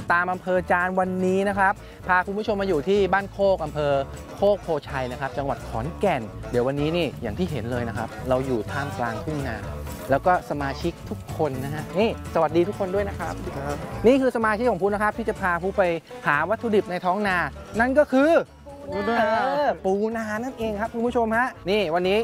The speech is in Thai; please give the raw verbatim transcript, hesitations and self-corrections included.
ตามอำเภอจานวันนี้นะครับพาคุณผู้ชมมาอยู่ที่บ้านโคกอำเภอโคกโพชัยนะครับจังหวัดขอนแก่นเดี๋ยววันนี้นี่อย่างที่เห็นเลยนะครับเราอยู่ท่ามกลางทุ่งนาแล้วก็สมาชิกทุกคนนะฮะนี่สวัสดีทุกคนด้วยนะครับนี่คือสมาชิกของพูนะครับที่จะพาพูไปหาวัตถุดิบในท้องนานั่นก็คือปูนาปูนานั่นเองครับคุณผู้ชมฮะนี่วันนี้